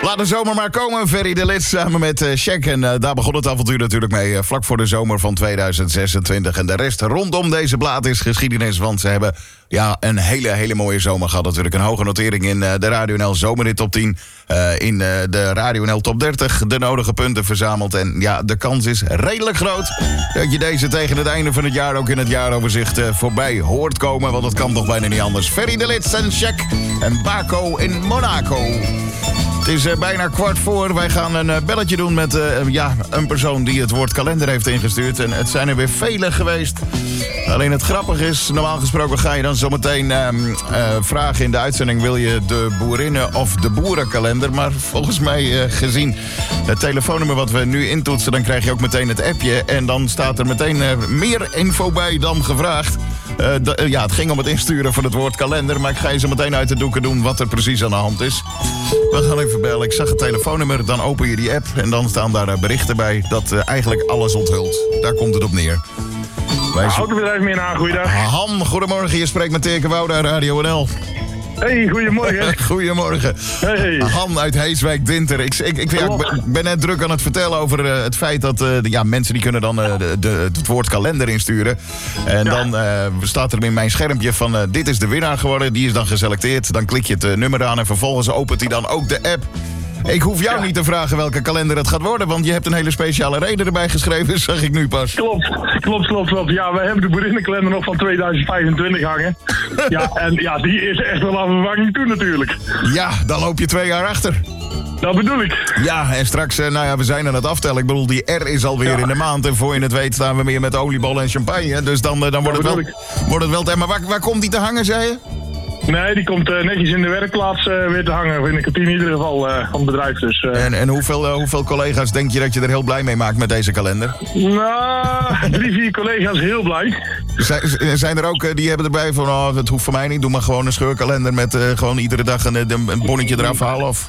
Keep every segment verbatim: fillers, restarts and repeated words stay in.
Laat de zomer maar komen. Ferry de Lid samen met uh, Shaq. En uh, daar begon het avontuur natuurlijk mee. Uh, vlak voor de zomer van tweeduizend zesentwintig. En de rest rondom deze plaat is geschiedenis. Want ze hebben ja, een hele, hele mooie zomer gehad natuurlijk. Een hoge notering in uh, de Radio N L Zomerhit Top tien. Uh, in uh, de Radio N L Top dertig. De nodige punten verzameld. En ja, de kans is redelijk groot dat je deze tegen het einde van het jaar ook in het jaaroverzicht uh, voorbij hoort komen. Want dat kan toch bijna niet anders. Ferry de Lid en Shaq en Baco in Monaco. Het is uh, bijna kwart voor. Wij gaan een uh, belletje doen met uh, ja, een persoon die het woord kalender heeft ingestuurd. En het zijn er weer vele geweest. Alleen het grappige is, normaal gesproken ga je dan zometeen uh, uh, vragen in de uitzending: wil je de boerinnen- of de boerenkalender? Maar volgens mij, uh, gezien het telefoonnummer wat we nu intoetsen, dan krijg je ook meteen het appje. En dan staat er meteen uh, meer info bij dan gevraagd. Uh, d- uh, ja, het ging om het insturen van het woord kalender. Maar ik ga je zo meteen uit de doeken doen wat er precies aan de hand is. We gaan even bellen. Ik zag het telefoonnummer, dan open je die app. En dan staan daar uh, berichten bij dat uh, eigenlijk alles onthult. Daar komt het op neer. Wij zo- Autobedrijf Minna, goeiedag. Han, goedemorgen. Je spreekt met Teke Wouda, Radio N L. Hey, goedemorgen. Goedemorgen. Hey. Han uit Heeswijk, Dinter. Ik, ik, ik, ja, ik ben- ik ben net druk aan het vertellen over uh, het feit dat uh, de, ja, mensen die kunnen dan uh, de, de, het woord kalender insturen. En Ja. dan uh, staat er in mijn schermpje van uh, dit is de winnaar geworden. Die is dan geselecteerd. Dan klik je het uh, nummer aan en vervolgens opent hij dan ook de app. Ik hoef jou Ja. niet te vragen welke kalender het gaat worden, want je hebt een hele speciale reden erbij geschreven, zag ik nu pas. Klopt, klopt, klopt, klopt. Ja, we hebben de boerinnenkalender nog van tweeduizend vijfentwintig hangen. Ja, en ja, die is echt wel aan vervanging toe natuurlijk. Ja, dan loop je twee jaar achter. Dat bedoel ik. Ja, en straks, uh, nou ja, we zijn aan het aftellen. Ik bedoel, die R is alweer Ja. in de maand. En voor je het weet staan we meer met oliebollen en champagne. Dus dan, uh, dan wordt, het wel, bedoel wordt het wel... Maar waar, waar komt die te hangen, zei je? Nee, die komt uh, netjes in de werkplaats uh, weer te hangen. In de kantine in ieder geval uh, van het bedrijf. Dus, uh, En, en hoeveel, uh, hoeveel collega's denk je dat je er heel blij mee maakt met deze kalender? nou, drie, vier collega's heel blij. Zijn, zijn er ook, uh, die hebben erbij van, oh, het hoeft voor mij niet. Doe maar gewoon een scheurkalender met uh, gewoon iedere dag een, een, een bonnetje eraf halen. Of...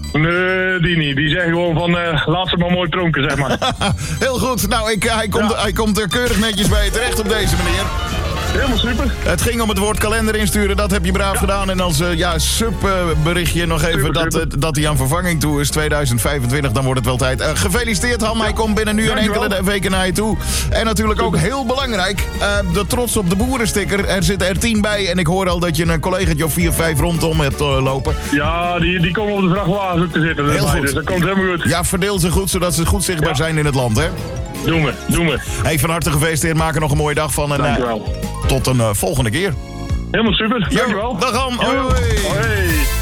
Nee, die niet. Die zeggen gewoon van, uh, laat ze maar mooi pronken, zeg maar. Heel goed. Nou, ik, hij, komt, Ja. hij komt er keurig netjes bij je terecht op deze manier. Helemaal super. Het ging om het woord kalender insturen, dat heb je braaf gedaan. En als uh, ja, subberichtje nog even Super, dat, uh, super. dat hij aan vervanging toe is. tweeduizend vijfentwintig, dan wordt het wel tijd. Uh, gefeliciteerd Han, hij komt binnen nu en Dankjewel. enkele weken naar je toe. En natuurlijk ook heel belangrijk, uh, de trots op de boerensticker. Er zitten er tien bij en ik hoor al dat je een collegaatje of vier, vijf rondom hebt uh, lopen. Ja, die, die komen op de vrachtwagen ook te zitten. Heel erbij, goed. Dus dat komt helemaal goed. Ja, verdeel ze goed, zodat ze goed zichtbaar Ja. zijn in het land, hè? Doen we, doen we. Hey, van harte gefeliciteerd, maak er nog een mooie dag van. En uh, Dankjewel. tot een uh, volgende keer. Helemaal super. Dankjewel. Dag Han, hoi, hoi. Hoi.